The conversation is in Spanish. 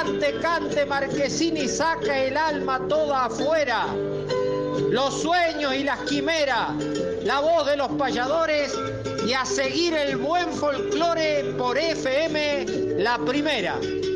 cante, cante, Marquesini saca el alma toda afuera. Los sueños y las quimeras, la voz de los payadores y a seguir el buen folclore por FM La Primera.